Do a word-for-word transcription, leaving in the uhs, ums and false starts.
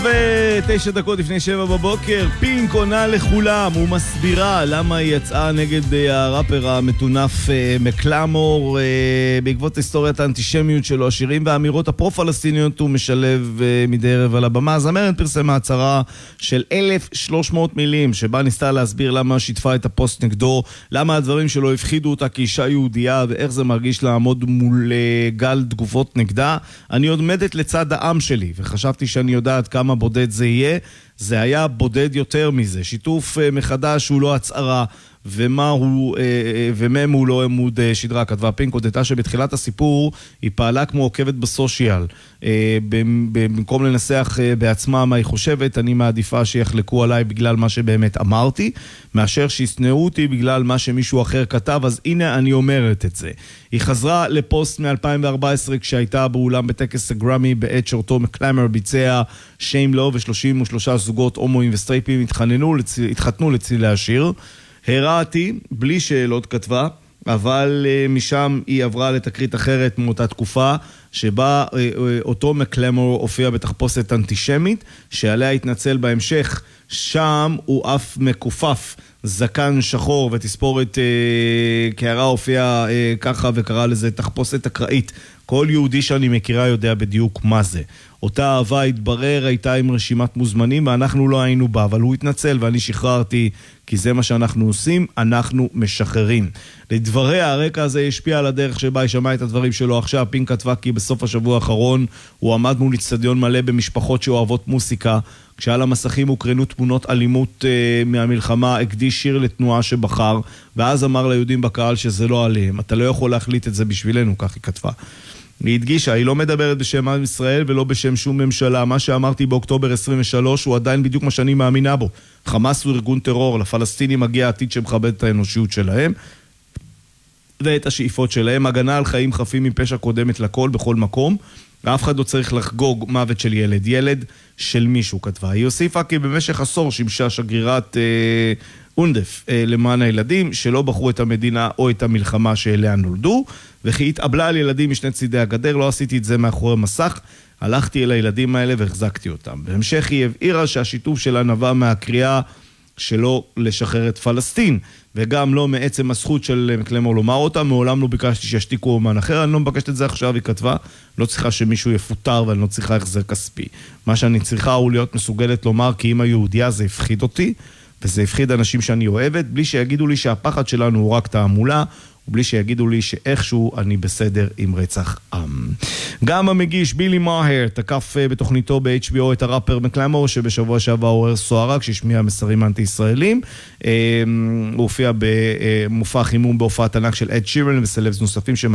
ותשע דקות לפני שבע בבוקר, פינק עונה לכולם ומסבירה למה היא יצאה נגד הראפר המטונף מקלמור. בעקבות היסטוריית האנטישמיות שלו, השירים והאמירות הפרו-פלסטיניות הוא משלב מדי ערב על הבמה. הזמרת פרסמה הצהרה של אלף ושלוש מאות מילים שבה ניסתה להסביר למה שיתפה את הפוסט נגדו, למה הדברים שלו הפחידו אותה כאישה יהודייה ואיך זה מרגיש לעמוד מול גל תגובות נגדה. אני עומדת לצד העם שלי וחשבתי שאני יודעת כמה בודד זה יהיה. זה היה בודד יותר מזה. שיתוף מחדש הוא לא הצהרה, ומה הוא, ומם הוא לא עמוד שדרה. כתבה פינק, הודתה שבתחילת הסיפור היא פעלה כמו עוקבת בסושיאל. במקום לנסח בעצמה מה היא חושבת, אני מעדיפה שיחלקו עליי בגלל מה שבאמת אמרתי, מאשר שיסנאו אותי בגלל מה שמישהו אחר כתב, אז הנה אני אומרת את זה. היא חזרה לפוסט מ-אלפיים וארבע עשרה כשהייתה באולם בטקס הגרמי בעת שאותו מקלמר ביצע שיים לו, ו-שלושים ושלושה זוגות הומואים וסטרייפים התחתנו, התחתנו לצילי השיר. הראתי, בלי שאלות כתבה, אבל uh, משם היא עברה לתקרית אחרת מאותה תקופה, שבה uh, uh, אותו מקלמור הופיע בתחפושת אנטישמית, שעליה התנצל בהמשך. שם הוא אף מקופף, זקן שחור ותספורת uh, קערה הופיע uh, ככה וקרא לזה תחפושת אקראית. כל יהודי שאני מכירה יודע בדיוק מה זה. אותה אהבה התברר הייתה עם רשימת מוזמנים ואנחנו לא היינו בה, אבל הוא התנצל ואני שחררתי, כי זה מה שאנחנו עושים, אנחנו משחררים. לדבריה, הרקע הזה השפיע על הדרך שבה היא שמעה את הדברים שלו עכשיו. פינק כתבה כי בסוף השבוע האחרון הוא עמד מול אצטדיון מלא במשפחות שאוהבות מוסיקה, כשעל המסכים הוקרנו תמונות אלימות uh, מהמלחמה, הקדיש שיר לתנועה שבחר, ואז אמר ליהודים בקהל שזה לא עליהם. אתה לא יכול להחליט את זה בשבילנו, כך היא כתבה. היא הדגישה, היא לא מדברת בשם עם ישראל ולא בשם שום ממשלה. מה שאמרתי באוקטובר עשרים ושלוש הוא עדיין בדיוק מה שאני מאמינה בו. חמאס הוא ארגון טרור, לפלסטינים מגיע עתיד שמכבד את האנושיות שלהם ואת השאיפות שלהם. הגנה על חיים חפים מפשע קודמת לכל, בכל מקום. ואף אחד לא צריך לחגוג מוות של ילד. ילד של מישהו, כתבה. היא הוסיפה כי במשך עשור שימשה שגרירת אה, אונדף אה, למען הילדים שלא בחרו את המדינה או את המלחמה שאליה נולדו, וכי התאבלה על ילדים משני צידי הגדר. לא עשיתי את זה מאחורי מסך, הלכתי אל הילדים האלה והחזקתי אותם. בהמשך היא הבהירה שהשיתוף שלה נבע מהקריאה שלא לשחרר את פלסטין, וגם לא מעצם הזכות של מקלמור לומר אותה. מעולם לא ביקשתי שישתיקו אומן אחר, אני לא מבקשת את זה עכשיו. היא כתבה, לא צריכה שמישהו יפוטר ואני לא צריכה החזר כספי. מה שאני צריכה הוא להיות מסוגלת לומר כי אם היהודיה זה הפחיד אותי, וזה הפחיד אנשים שאני אוהבת, בלי שיגידו לי שהפחד שלנו הוא רק תעמולה, ובלי שיגידו לי שאיכשהו אני בסדר עם רצח עם. גם המגיש בילי מאהר תקף בתוכניתו ב-אייץ' בי או את הראפר מקלמור, שבשבוע שעבר עורר סוערה כשהשמיע מסרים אנטי-ישראלים. הוא הופיע במופע חימום בהופעת ענק של אד שירן וסלבס נוספים